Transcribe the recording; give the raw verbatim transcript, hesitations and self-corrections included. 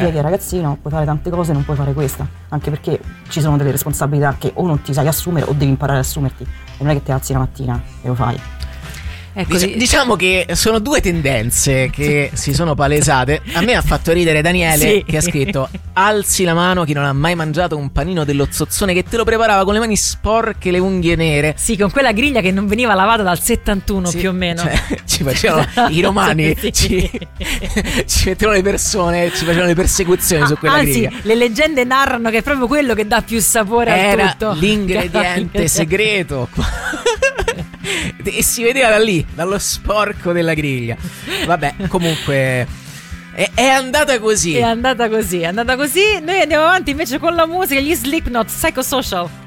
dire che ragazzino puoi fare tante cose, non puoi fare questa, anche perché ci sono delle responsabilità che o non ti sai assumere o devi imparare ad assumerti, e non è che ti alzi la mattina e lo fai. Ecco, Dic- diciamo che sono due tendenze che si sono palesate. A me ha fatto ridere Daniele, sì, che ha scritto: alzi la mano chi non ha mai mangiato un panino dello zozzone che te lo preparava con le mani sporche e le unghie nere. Sì, con quella griglia che non veniva lavata dal settantuno, sì, più o meno, cioè, ci facevano i romani, sì, ci, ci mettevano le persone, ci facevano le persecuzioni ah, su quella anzi, griglia. Le leggende narrano che è proprio quello che dà più sapore Era al tutto. L'ingrediente segreto. E si vedeva da lì, dallo sporco della griglia. Vabbè, comunque è, è andata così. È andata così, è andata così. Noi andiamo avanti invece con la musica, gli Slipknot, Psychosocial.